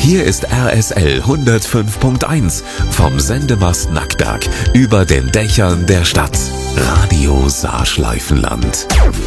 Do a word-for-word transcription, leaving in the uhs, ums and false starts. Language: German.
Hier ist R S L hundertfünf Punkt eins vom Sendemast Nackberg über den Dächern der Stadt. Radio Saarschleifenland.